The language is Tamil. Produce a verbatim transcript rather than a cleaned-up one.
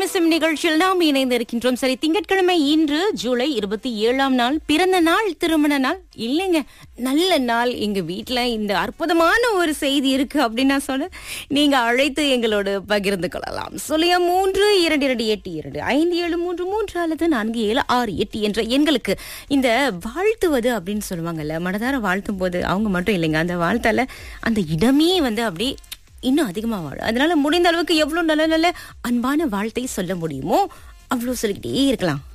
எஸ்எம் நிகழ்ச்சியில் நாம் இணைந்து இருக்கின்றோம். சரி, திங்கட்கிழமை இன்று ஜூலை இருபத்தி ஏழாம் நாள், பிறந்த நாள், திருமண நாள் இல்லைங்க, நல்ல நாள். எங்க வீட்டுல இந்த அற்புதமான ஒரு செய்தி இருக்கு அப்படின்னு நான் சொல்ல, நீங்க அழைத்து எங்களோடு பகிர்ந்து கொள்ளலாம். சொல்லிய மூன்று இரண்டு இரண்டு எட்டு இரண்டு ஐந்து ஏழு மூன்று மூன்று அல்லது நான்கு ஏழு ஆறு எட்டு என்ற எண்களுக்கு இந்த வாழ்த்துவது அப்படின்னு சொல்லுவாங்கல்ல, மனதார வாழ்த்தும் போது அவங்க மட்டும் இல்லைங்க, அந்த வாழ்த்தால அந்த இடமே வந்து அப்படி இன்னும் அதிகமா வாழும். அதனால முடிந்த அளவுக்கு எவ்வளவு நல்ல நல்ல அன்பான வாழ்த்தை சொல்ல முடியுமோ அவ்வளவு சொல்லிக்கிட்டே இருக்கலாம்.